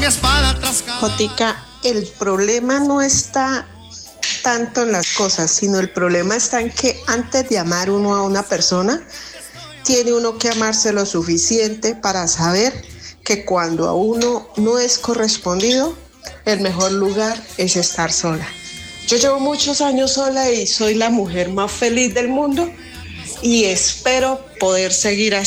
mi espada tras cada... Jotica, el problema no está tanto en las cosas, sino el problema está en que antes de amar uno a una persona, tiene uno que amarse lo suficiente para saber que cuando a uno no es correspondido, el mejor lugar es estar sola. Yo llevo muchos años sola y soy la mujer más feliz del mundo y espero poder seguir así.